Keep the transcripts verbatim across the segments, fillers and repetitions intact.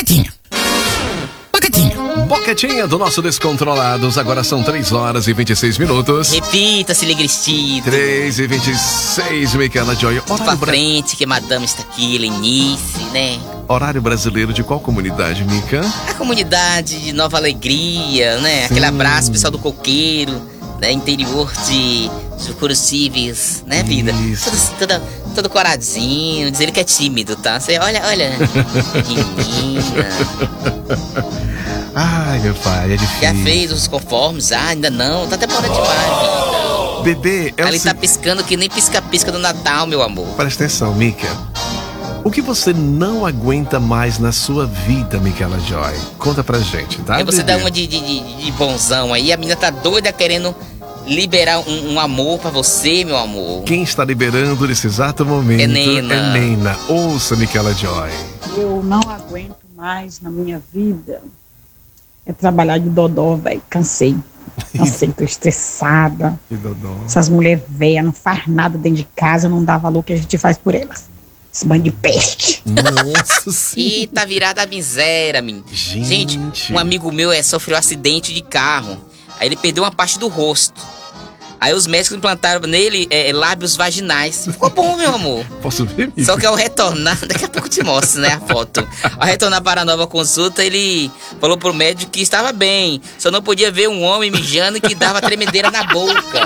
Boquetinha. Boquetinha. Boquetinha do nosso Descontrolados. Agora são três horas e vinte e seis minutos. Repita, Siligristido. três e vinte e seis, Micaela Joy. Pra Horário, bra... frente, que a madame está aqui, Lenice, né? Horário brasileiro de qual comunidade, Mica? A comunidade de Nova Alegria, né? Aquele abraço, pessoal do Coqueiro, né? Interior de Jucurucíveis, né, vida? Isso. Todo, todo, todo coradinho, diz ele que é tímido, tá? Você olha, olha. Menina. Ai, meu pai, é difícil. Já fez os conformes? Ah, ainda não. Tá até demais, vida. Bebê, é o Ele tá se... piscando que nem pisca-pisca do Natal, meu amor. Presta atenção, Mica. O que você não aguenta mais na sua vida, Micaela Joy? Conta pra gente, tá? Aí você bebê? dá uma de, de, de, de bonzão aí, a menina tá doida querendo liberar um, um amor pra você, meu amor. Quem está liberando nesse exato momento É Nena. é Nena. Ouça, Micaela Joy. Eu não aguento mais na minha vida é trabalhar de dodó, velho. Cansei. Cansei, tô estressada. Que dodó. Essas mulheres velhas não faz nada dentro de casa, não dá valor que a gente faz por elas. Esse banho de peste. Nossa, sim. Ih, tá virada a miséria, menino. Gente. Gente, um amigo meu é, sofreu um acidente de carro. Aí ele perdeu uma parte do rosto. Aí os médicos implantaram nele é, lábios vaginais. Ficou bom, meu amor. Posso ver, Mica? Só que ao retornar, daqui a pouco eu te mostro, né, a foto. Ao retornar para a nova consulta, ele falou pro médico que estava bem. Só não podia ver um homem mijando que dava tremedeira na boca.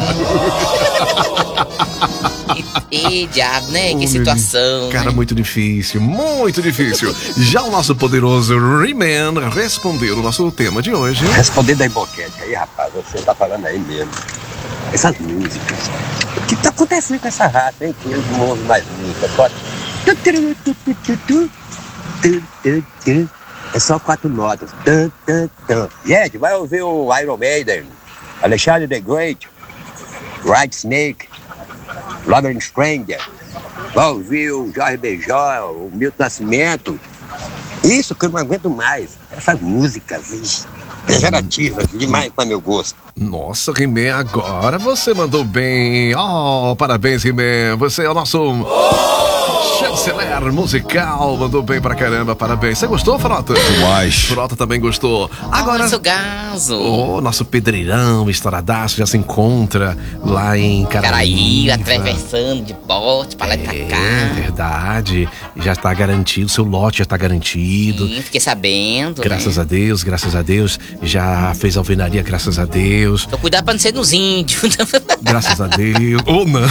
E, e diabo, né? Oh, que situação. Cara, né? muito difícil, muito difícil. Já o nosso poderoso He-Man respondeu o nosso tema de hoje. Respondendo aí, Boquete, aí, rapaz, você tá falando aí mesmo. Essas músicas. O que tá acontecendo com essa raça, hein? Que eu não ouvo mais música. Só... É só quatro notas. E Ed, vai ouvir o Iron Maiden, Alexandre the Great, White Snake, Robert Stranger. Vai ouvir o Jorge Benjó, o Milton Nascimento. Isso que eu não aguento mais. Essas músicas, ixi, pejorativas demais para meu gosto. Nossa, He-Man, agora você mandou bem. Oh, parabéns, He-Man. Você é o nosso chanceler musical. Mandou bem pra caramba, parabéns. Você gostou, Frota? Demais. Frota também gostou. Agora, Nossa, o gaso. o nosso pedreirão estouradaço já se encontra lá em Caraí, Caraíva. atravessando de bote pra lá e pra É cá. verdade. Já está garantido, seu lote já está garantido. Sim, fiquei sabendo. Graças né? a Deus, graças a Deus. Já fez alvenaria, graças a Deus. Tô cuidado pra não ser nos índios. Graças a Deus. Ou não.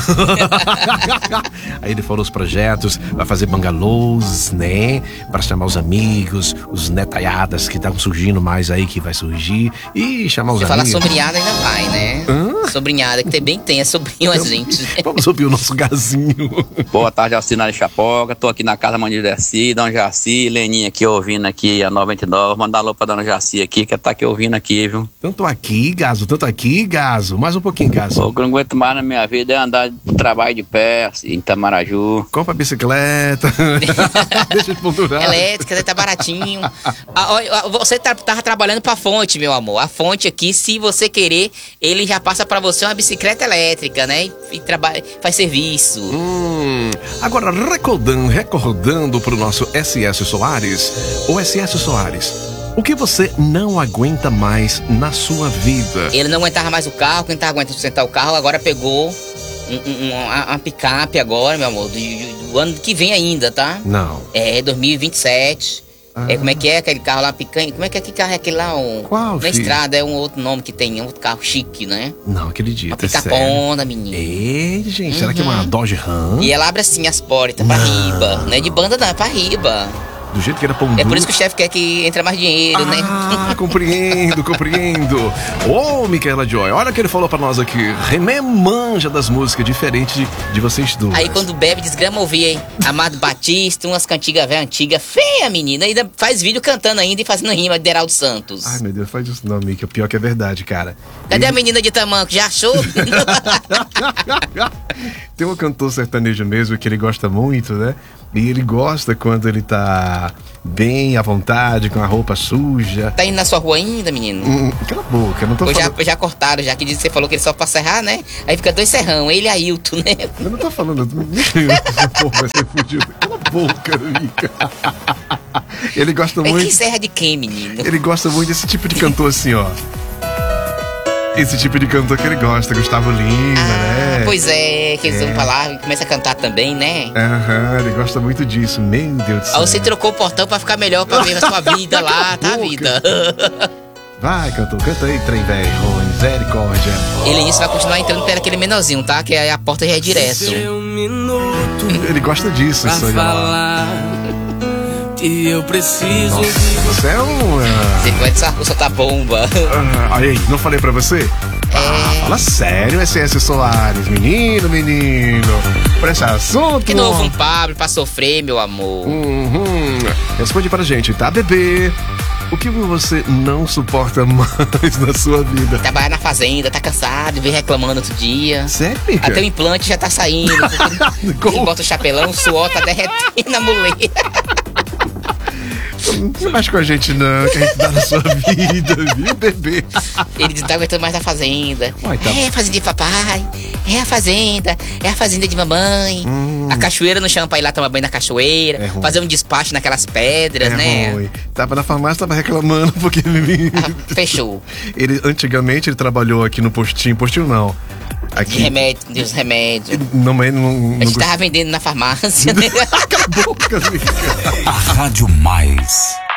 Aí ele falou os projetos, vai fazer bangalôs, né? Para chamar os amigos, os netaiadas que estão surgindo mais aí, que vai surgir. E chamar os Se falar amigos. sobrinhada ainda vai, né? Hã? Sobrinhada, que também tem, é sobrinho a gente. Vamos ouvir o nosso gazinho. Boa tarde, Alcinari Chapoca. Tô aqui na casa da Mãe Dercy, Dona Jaci, Leninha aqui ouvindo aqui a noventa e nove. Mandar alô pra Dona Jaci aqui, que tá aqui ouvindo aqui, viu? Tanto aqui, Gaso, tanto aqui, Gaso. Mais um pouquinho, Gaso. O que eu não aguento mais na minha vida é andar de trabalho de pé, assim, em Itamaraju. Compra a bicicleta. Deixa de ponturar. Elétrica, tá baratinho. Ah, ó, Você tá, tava trabalhando pra fonte, meu amor. A fonte aqui, se você querer, ele já passa pra você uma bicicleta elétrica, né? E, e trabalha, faz serviço. Hum, agora, recordando, recordando pro nosso S S Soares. O S S Soares, o que você não aguenta mais na sua vida? Ele não aguentava mais o carro, quem tava aguentando sustentar o carro, agora pegou um, um, uma, uma picape agora, meu amor, do, do ano que vem ainda, tá? Não. É, dois mil e vinte e sete. Ah. É, como é que é aquele carro lá, picanha? Como é que é que carro é aquele lá? Um, Qual, Na filho? estrada é um outro nome que tem, é um outro carro chique, né? Não Uma acredito, é sério. picapona, menino. Ei, gente, será que é uma Dodge Ram? E ela abre assim as portas pra Não. riba. Não é de banda, não, é pra riba. Do jeito que era pão É por duro. isso que o chefe quer que entre mais dinheiro, né? Ah, compreendo, compreendo. Ô, Micaela Joy, olha o que ele falou pra nós aqui. René manja das músicas, diferente de, de vocês duas. Aí quando bebe, desgrama ouvir, hein? Amado Batista, umas cantigas velhas, antigas, feia, menina. Ainda faz vídeo cantando ainda e fazendo rima de Deraldo Santos. Ai, meu Deus, faz isso não, Mica. Pior que é verdade, cara. Cadê Ele- a menina de tamanco? Já achou? Tem um cantor sertanejo mesmo que ele gosta muito, né? E ele gosta quando ele tá bem à vontade, com a roupa suja. Tá indo na sua rua ainda, menino? Hum, cala a boca, eu não tô Ou já, falando... já cortaram, já que disse que você falou que ele só pra serrar, né? Aí fica dois serrão, ele e Ailton, né? Eu não tô falando... Porra, vai ser fudido. Cala a boca, Mica. Ele gosta É muito. que serra de quem, menino? Ele gosta muito desse tipo de cantor assim, ó. Esse tipo de cantor que ele gosta, Gustavo Lima, Ah, né? pois é, que eles É. vão falar e começa a cantar também, né? Aham, ele gosta muito disso, meu Deus do céu. Aí você trocou o portão pra ficar melhor pra ver a sua vida lá, tá, boca. vida? Vai, cantor, canta aí, trem velho, misericórdia. Ele isso vai continuar entrando pelo aquele menorzinho, tá? Que aí a porta já é direto. Ele gosta disso, Pra isso aí, ó. falar que eu preciso Nossa, você é um. ah, Você vai de soltar bomba. ah, aí, não falei pra você? Ah, fala sério, S S Soares, menino, menino. Pra esse assunto. Que novo um Pablo pra sofrer, meu amor. Uhum. Responde pra gente, tá, bebê? O que você não suporta mais na sua vida? Trabalhar na fazenda, tá cansado, vem reclamando outro dia. Sério, amiga? Até o implante já tá saindo. Como? Ele bota o chapelão, o suor tá derretendo a muleta. Não mexe com a gente não, que a gente dá na sua vida, viu, bebê? Ele não tá aguentando mais da fazenda. Uai, tá- É a fazenda de papai, é a fazenda, é a fazenda de mamãe. A cachoeira no chão pra ir lá tomar banho na cachoeira, Hum. É ruim. fazer um despacho naquelas pedras, É né? ruim. Tava na farmácia, tava reclamando porque ele, Ah, fechou. ele antigamente ele trabalhou aqui no postinho, postinho não. De Aqui remédio, dos remédios. não, não, não, A não gente tava vendendo na farmácia, né? Cala a boca, amiga. A Rádio Mais